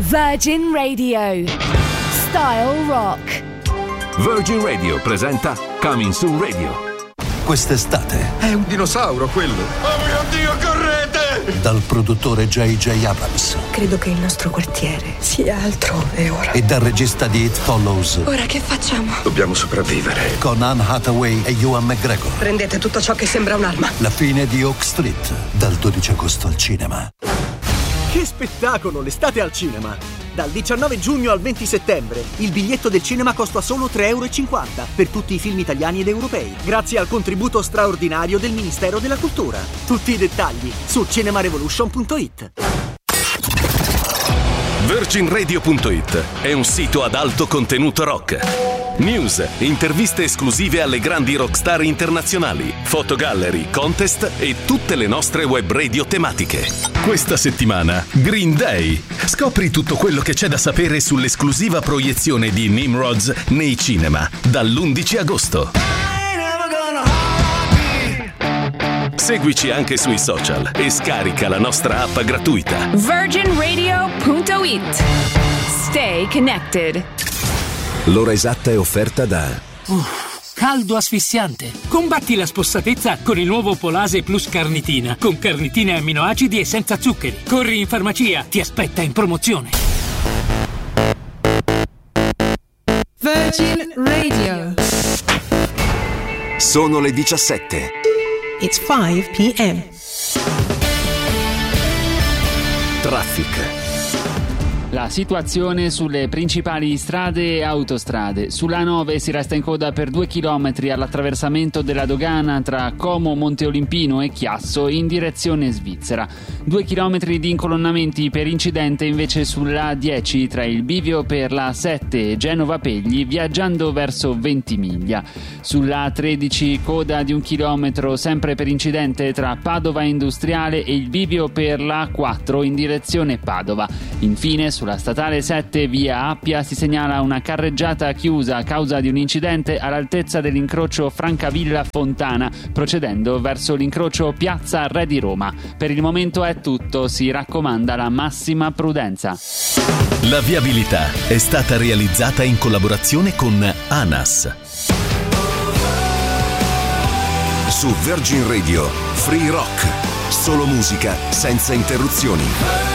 Virgin Radio. Style Rock. Virgin Radio presenta Coming Soon Radio. Quest'estate è un dinosauro quello. Oh mio Dio, correte! Dal produttore J.J. Abrams. Credo che il nostro quartiere sia altrove ora. E dal regista di It Follows. Ora che facciamo? Dobbiamo sopravvivere. Con Anne Hathaway e Ewan McGregor. Prendete tutto ciò che sembra un'arma. La fine di Oak Street. Dal 12 agosto al cinema. Che spettacolo, l'estate al cinema! Dal 19 giugno al 20 settembre il biglietto del cinema costa solo €3,50 per tutti i film italiani ed europei, grazie al contributo straordinario del Ministero della Cultura. Tutti i dettagli su cinemarevolution.it. VirginRadio.it è un sito ad alto contenuto rock. News, interviste esclusive alle grandi rockstar internazionali, fotogallery, contest e tutte le nostre web radio tematiche. Questa settimana, Green Day. Scopri tutto quello che c'è da sapere sull'esclusiva proiezione di Nimrods nei cinema dall'11 agosto. Seguici anche sui social e scarica la nostra app gratuita. VirginRadio.it. Stay connected. L'ora esatta è offerta da caldo asfissiante. Combatti la spossatezza con il nuovo Polase Plus Carnitina, con carnitine amminoacidi e senza zuccheri. Corri in farmacia, ti aspetta in promozione. Virgin Radio. Sono le 17. It's 5 p.m. Traffic. La situazione sulle principali strade e autostrade. Sulla 9 si resta in coda per 2 chilometri all'attraversamento della dogana tra Como, Monte Olimpino e Chiasso in direzione Svizzera. 2 chilometri di incolonnamenti per incidente invece sulla 10 tra il bivio per la 7 e Genova Pegli viaggiando verso Ventimiglia. Sulla 13 coda di 1 chilometro sempre per incidente tra Padova Industriale e il bivio per la 4 in direzione Padova. Infine sulla statale 7 via Appia si segnala una carreggiata chiusa a causa di un incidente all'altezza dell'incrocio Francavilla Fontana, procedendo verso l'incrocio Piazza Re di Roma. Per il momento è tutto, si raccomanda la massima prudenza. La viabilità è stata realizzata in collaborazione con ANAS. Su Virgin Radio, Free Rock. Solo musica senza interruzioni.